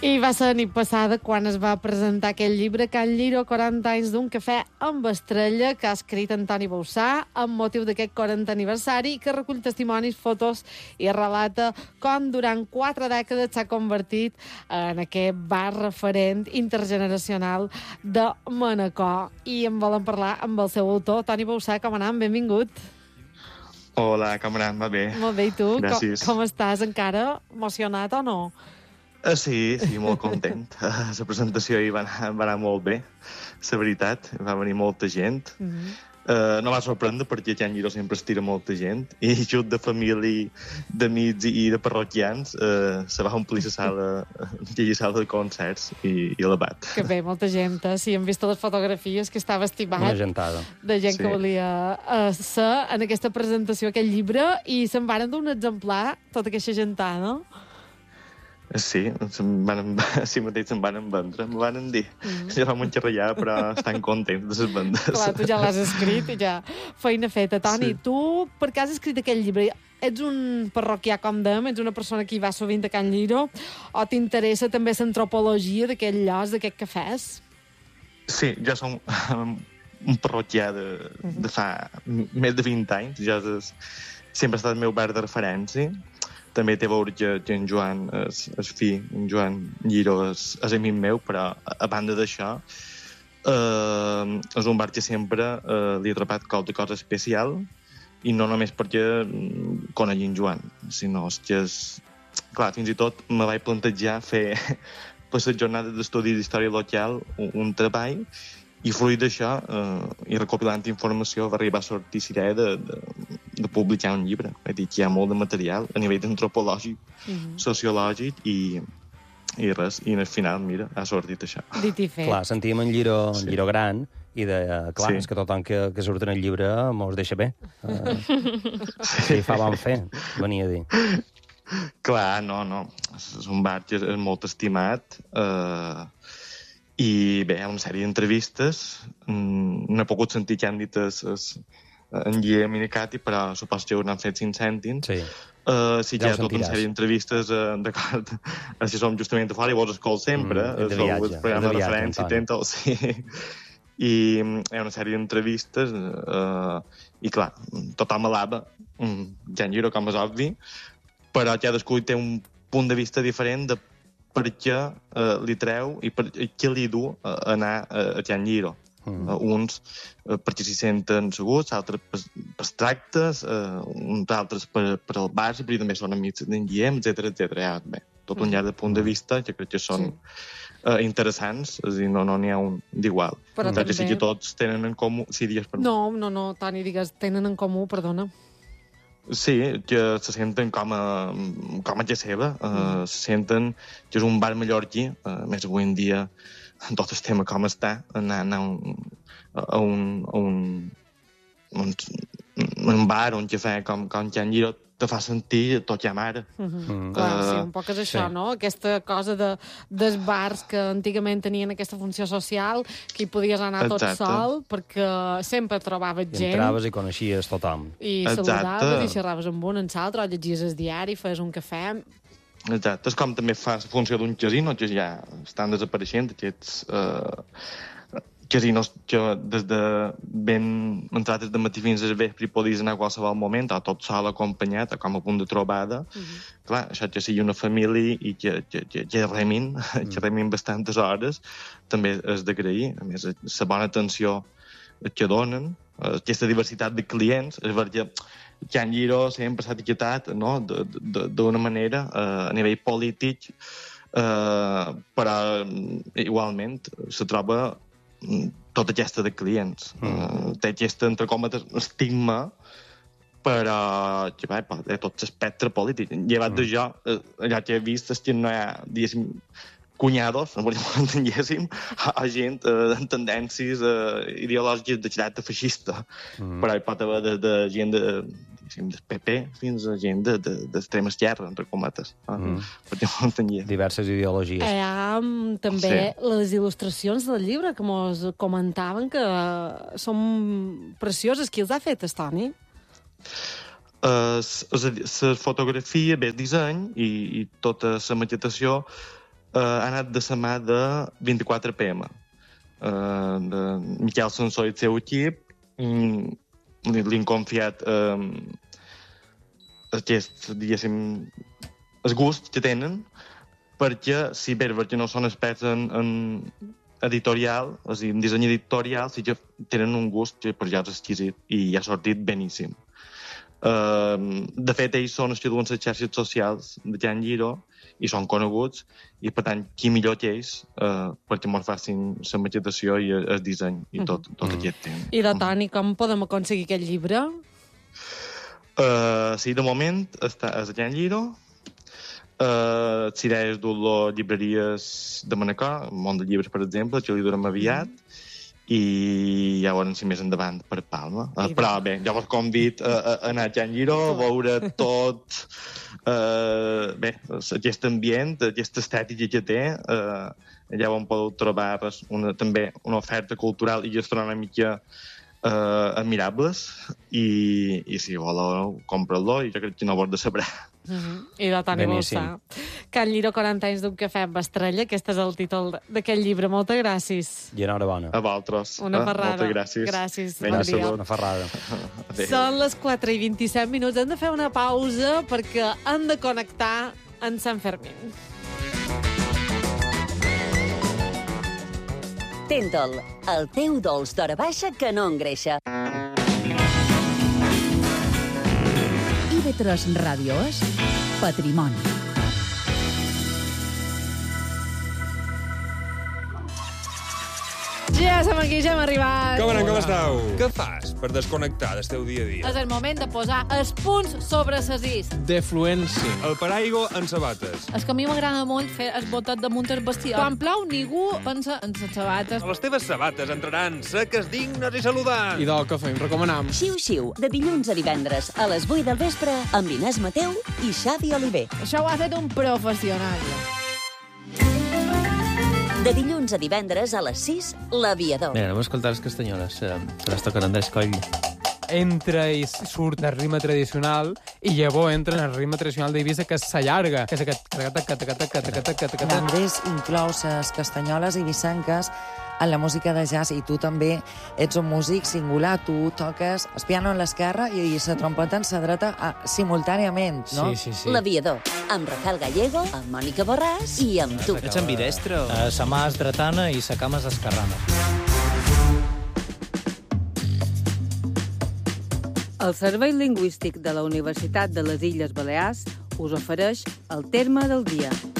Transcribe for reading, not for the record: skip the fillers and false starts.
I va ser la nit passada quan es va presentar aquell llibre Can Lliro, 40 anys d'un cafè amb estrella, que ha escrit Antoni Bauçà amb motiu d'aquest 40 aniversari, que recull testimonis, fotos i relata com durant 4 dècades s'ha convertit en aquest bar referent intergeneracional de Manacor. I en volen parlar amb el seu autor, Toni Bauçà. Com anem? Benvingut. Hola, com anem? Va bé. Molt bé, i tu? Gràcies. Com estàs? Encara emocionat o no? Sí, molt content. La presentació hi va anar molt bé, la veritat. Va venir molta gent. No va sorprendre perquè Can Lliro sempre estira molta gent i junt de família, d'amics i de parroquians se va omplir la sala de concerts i elevat. Que bé, molta gent. Sí, hem vist les fotografies, que estava estimat. Una gentada. De gent que volia ser en aquesta presentació, aquest llibre, i se'n varen d'un exemplar, tota aquesta gentada. Sí, així mateix se'n van vendre. M'ho van dir. Ja vam enxerrallar, però estan contents de les vendes. Clar, tu ja l'has escrit i ja feina feta. Toni, tu per què has escrit aquest llibre? Ets un parroquià, com dèiem, ets una persona que hi va sovint a Can Lliro, o t'interessa també l'antropologia d'aquest llocs, d'aquests cafès? Sí, jo som un parroquià de fa més de 20 anys. Sempre ha estat el meu bar de referència. També té a veure que en Joan, el fill, en Joan Lliro, és amic meu, però a banda d'això, és un bar que sempre li ha atrapat qualque cosa especial, i no només perquè conegui en Joan, sinó que clar, fins i tot me vaig plantejar fer per les jornades d'estudi d'història local un treball, i fruit d'això, i recopilant informació, va arribar a sortir la idea de publicar un llibre. És dir, que hi ha molt de material a nivell antropològic, sociològic i res. I al final, mira, ha sortit això. Dit i fet. Clar, sentíem en Lliro gran i clar, és que tothom que surt en el llibre mos deixa bé. Sí, fa bon fer, venia a dir. Clar, no. És un bar que és molt estimat, i bé, hi ha una sèrie d'entrevistes. No he pogut sentir que han dit en Guillem i Cati, però suposo que ho n'han fet 5 cèntims. Sí que hi ha tota una sèrie d'entrevistes, d'acord, si som justament a fora, i vos escolto sempre, de viatge, el programa de referència, sí. I hi ha una sèrie d'entrevistes, i clar, tothom alaba Can Lliro, com és obvi, però cadascú té un punt de vista diferent de per què li treu i per què li du anar a Can Lliro. Uns perquè s'hi senten segurs, altres per tractes, uns altres per el bar, però també són amics d'en Guillem, etcètera. Bé, tot un llarg de punt de vista que crec que són interessants, és a dir, no n'hi ha un d'igual. Però que sí que tots tenen en comú... Sí, digues, perdó. No, Toni, digues, tenen en comú, perdona. Sí, que se senten com a casa seva, se senten que és un bar mallorquí, més avui en dia, en tot el tema com està, anar a un bar o un cafè com Can Lliro te fa sentir tot ja mare. Clar, sí, un poc és això, no? Aquesta cosa dels bars que antigament tenien aquesta funció social, que hi podies anar tot sol, perquè sempre trobaves gent. Entraves i coneixies tothom. I saludaves i xerraves amb un, en l'altre, o llegies el diari, feies un cafè. Exacte, és com també fa la funció d'un casino, que ja estan desapareixent aquests casinos que des de ben entrades de matí fins al vespre hi podies anar a qualsevol moment, o tot sol acompanyat, o com a punt de trobada. Clar, això que sigui una família i que remin bastantes hores, també és d'agrair. A més, la bona atenció que donen, aquesta diversitat de clients, és perquè Can Lliro sempre s'ha etiquetat, no?, d'una manera a nivell polític, però igualment se troba tota aquesta de clients. Té aquesta, entre cometes, estigma, però que va, té tot l'espectre polític. Llevat d'això, allò que he vist és que no hi ha, diguéssim, cunyados, no volíem que entenguéssim, a gent amb tendències ideològiques de caràcter feixista. Però hi pot haver de gent del PP fins a gent d'extrema esquerra, entre cometes. Perquè no entengués. Diverses ideologies. Hi ha també les il·lustracions del llibre que mos comentaven que són precioses. Qui els ha fet, Toni? La fotografia, bé, el disseny i tota la maquetació ha anat de la mà de 24 PM, de Miquel Sansó i el seu equip. Li han confiat aquest, diguéssim, el gust que tenen, perquè si bé perquè no són experts en editorial, és a dir, en disseny editorial, sí que tenen un gust que per ja és exquisit i ha sortit beníssim. De fet, ells són els que duen les xarxes socials de Can Lliro i són coneguts, i per tant, qui millor que ells perquè ens facin la maquetació i el disseny i tot aquest temps. I de Toni, com podem aconseguir aquest llibre? Sí, de moment està a Can Lliro, si és d'Olor llibreries de Manacor, Món de Llibres, per exemple, que li durem aviat, i llavors, si més endavant, per Palma. Però bé, ja vos convido a anar a Can Lliro, a veure tot aquest ambient, aquesta estètica que té. Allà on podeu trobar també una oferta cultural i gastronòmica admirables, i si voleu, compra-lo, i jo crec que no vos de saber. I de Toni Bauçà. Can Lliro, 40 anys d'un cafè amb estrella. Aquest és el títol d'aquest llibre. Moltes gràcies. I enhorabona. A vosaltres. Una ferrada. Moltes gràcies. Gràcies. Vinga, bon dia. Una ferrada. Són les 4:27. Hem de fer una pausa perquè hem de connectar amb Sant Fermín. Tentol, el teu dolç d'hora baixa que no engreixa. IB3 Ràdio és Patrimoni. Ja som aquí, ja hem arribat. Com esteu? Què fas per desconnectar del teu dia a dia? És el moment de posar els punts sobre les is. Defluència. El paraigua en sabates. És que a mi m'agrada molt fer el botet damunt el bestiar. Quan plou, ningú pensa en les sabates. Les teves sabates entraran seques, dignes i saludants. I del que fem, recomanam. Xiu-xiu, de dilluns a divendres, a les 8 del vespre, amb Inés Mateu i Xavi Oliver. Això ho ha fet un professional. De dilluns a divendres, a les 6, l'Aviador. Mira, anem a escoltar les castanyoles. Se les toquen Andrés Coll. Entra i surt el ritme tradicional i llavors entra en el ritme tradicional d'Eivissa, que s'allarga, que és aquest... Andrés inclou les castanyoles i vicenques en la música de jazz, i tu també ets un músic singular. Tu toques el piano en l'esquerra i la trompeta en la dreta simultàniament, no? Sí. L'Aviador, amb Rafael Gallego, amb Mònica Borràs i amb tu. Ets ambidestre? Sa mà és dretana i sa cama és esquerrana. El Servei Lingüístic de la Universitat de les Illes Balears us ofereix el terme del dia.